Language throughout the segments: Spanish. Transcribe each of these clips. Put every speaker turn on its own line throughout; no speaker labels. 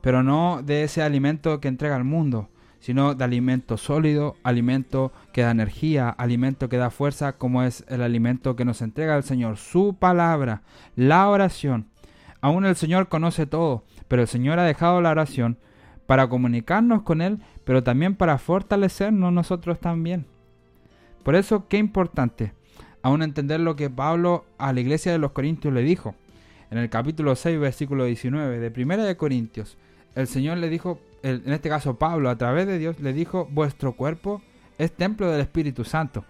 pero no de ese alimento que entrega el mundo, sino de alimento sólido, alimento que da energía, alimento que da fuerza, como es el alimento que nos entrega el Señor, su palabra, la oración. Aún el Señor conoce todo, pero el Señor ha dejado la oración para comunicarnos con Él, pero también para fortalecernos nosotros también. Por eso, qué importante, aún entender lo que Pablo a la iglesia de los Corintios le dijo. En el capítulo 6, versículo 19 de Primera de Corintios, el Señor le dijo, en este caso Pablo, a través de Dios, le dijo, vuestro cuerpo es templo del Espíritu Santo.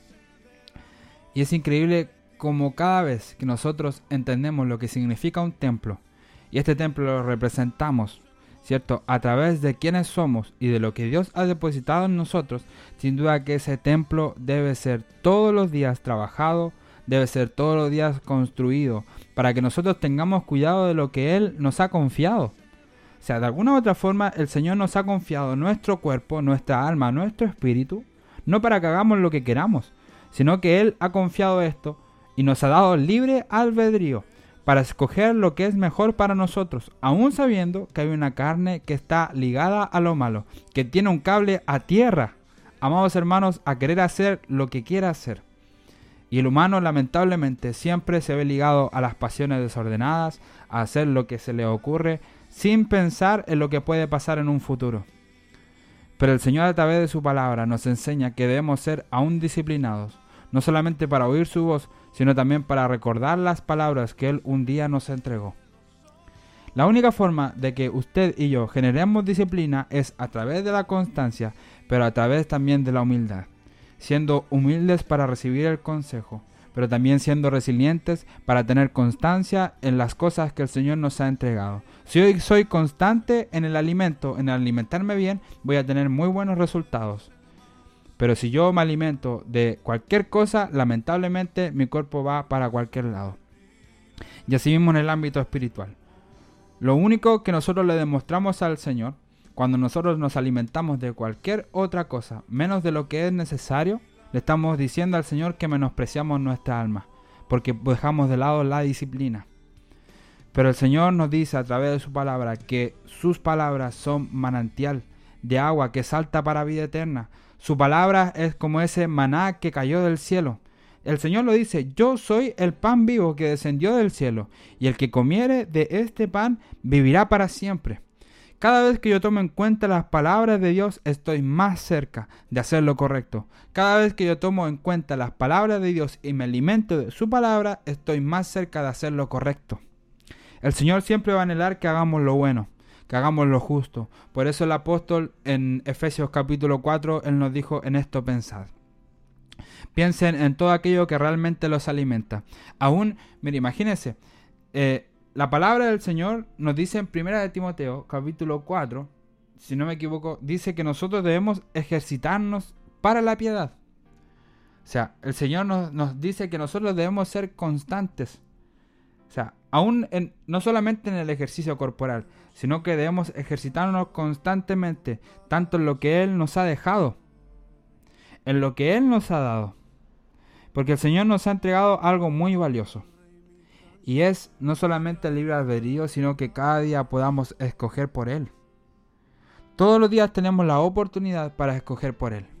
Y es increíble como cada vez que nosotros entendemos lo que significa un templo, y este templo lo representamos, ¿cierto?, a través de quiénes somos y de lo que Dios ha depositado en nosotros, sin duda que ese templo debe ser todos los días trabajado, debe ser todos los días construido, para que nosotros tengamos cuidado de lo que Él nos ha confiado. O sea, de alguna u otra forma, el Señor nos ha confiado nuestro cuerpo, nuestra alma, nuestro espíritu, no para que hagamos lo que queramos, sino que Él ha confiado esto y nos ha dado libre albedrío para escoger lo que es mejor para nosotros, aún sabiendo que hay una carne que está ligada a lo malo, que tiene un cable a tierra, amados hermanos, a querer hacer lo que quiera hacer. Y el humano lamentablemente siempre se ve ligado a las pasiones desordenadas, a hacer lo que se le ocurre, sin pensar en lo que puede pasar en un futuro. Pero el Señor a través de su palabra nos enseña que debemos ser aún disciplinados, no solamente para oír su voz, sino también para recordar las palabras que Él un día nos entregó. La única forma de que usted y yo generemos disciplina es a través de la constancia, pero a través también de la humildad, siendo humildes para recibir el consejo, pero también siendo resilientes para tener constancia en las cosas que el Señor nos ha entregado. Si hoy soy constante en el alimento, en alimentarme bien, voy a tener muy buenos resultados. Pero si yo me alimento de cualquier cosa, lamentablemente mi cuerpo va para cualquier lado. Y así mismo en el ámbito espiritual. Lo único que nosotros le demostramos al Señor, cuando nosotros nos alimentamos de cualquier otra cosa, menos de lo que es necesario, le estamos diciendo al Señor que menospreciamos nuestra alma, porque dejamos de lado la disciplina. Pero el Señor nos dice a través de su palabra que sus palabras son manantial de agua que salta para vida eterna. Su palabra es como ese maná que cayó del cielo. El Señor lo dice, yo soy el pan vivo que descendió del cielo, y el que comiere de este pan vivirá para siempre. Cada vez que yo tomo en cuenta las palabras de Dios, estoy más cerca de hacer lo correcto. Cada vez que yo tomo en cuenta las palabras de Dios y me alimento de su palabra, estoy más cerca de hacer lo correcto. El Señor siempre va a anhelar que hagamos lo bueno, que hagamos lo justo. Por eso el apóstol en Efesios capítulo 4, él nos dijo, en esto pensad. Piensen en todo aquello que realmente los alimenta. Aún, mire, imagínense, la palabra del Señor nos dice en 1 de Timoteo capítulo 4, si no me equivoco, dice que nosotros debemos ejercitarnos para la piedad. O sea, el Señor nos dice que nosotros debemos ser constantes. O sea, aún no solamente en el ejercicio corporal, sino que debemos ejercitarnos constantemente, tanto en lo que Él nos ha dejado, en lo que Él nos ha dado. Porque el Señor nos ha entregado algo muy valioso. Y es no solamente el libre albedrío, sino que cada día podamos escoger por Él. Todos los días tenemos la oportunidad para escoger por Él.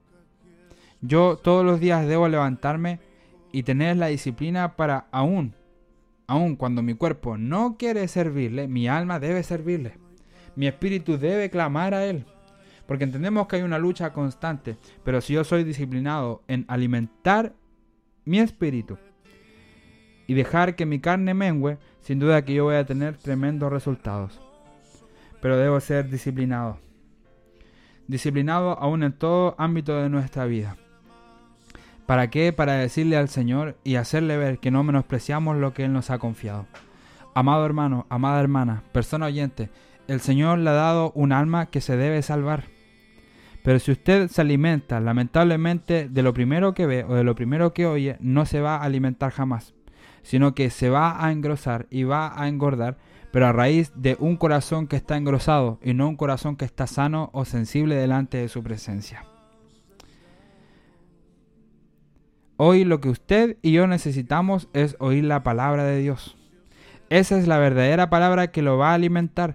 Yo todos los días debo levantarme y tener la disciplina para aún cuando mi cuerpo no quiere servirle, mi alma debe servirle. Mi espíritu debe clamar a Él. Porque entendemos que hay una lucha constante. Pero si yo soy disciplinado en alimentar mi espíritu y dejar que mi carne mengüe, sin duda que yo voy a tener tremendos resultados. Pero debo ser disciplinado. Disciplinado aún en todo ámbito de nuestra vida. ¿Para qué? Para decirle al Señor y hacerle ver que no menospreciamos lo que Él nos ha confiado. Amado hermano, amada hermana, persona oyente, el Señor le ha dado un alma que se debe salvar. Pero si usted se alimenta, lamentablemente, de lo primero que ve o de lo primero que oye, no se va a alimentar jamás, sino que se va a engrosar y va a engordar, pero a raíz de un corazón que está engrosado y no un corazón que está sano o sensible delante de su presencia. Hoy lo que usted y yo necesitamos es oír la palabra de Dios. Esa es la verdadera palabra que lo va a alimentar,